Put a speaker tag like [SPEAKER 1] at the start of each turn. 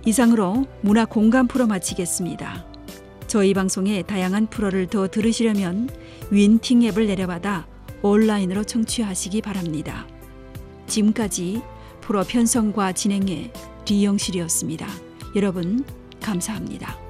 [SPEAKER 1] 이상으로 문화 공감 프로 마치겠습니다. 저희 방송의 다양한 프로를 더 들으시려면 윈팅 앱을 내려받아 온라인으로 청취하시기 바랍니다. 지금까지 프로 편성과 진행의 리영실이었습니다. 여러분 감사합니다.